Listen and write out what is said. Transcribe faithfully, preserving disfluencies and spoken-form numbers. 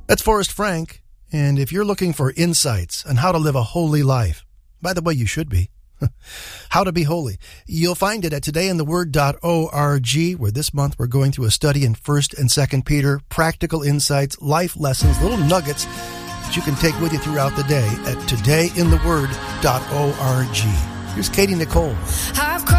That's Forrest Frank, and if you're looking for insights on how to live a holy life, by the way, you should be, how to be holy, you'll find it at today in the word dot org, where this month we're going through a study in First and Second Peter, practical insights, life lessons, little nuggets that you can take with you throughout the day at today in the word dot org. Here's Katie Nicole. I've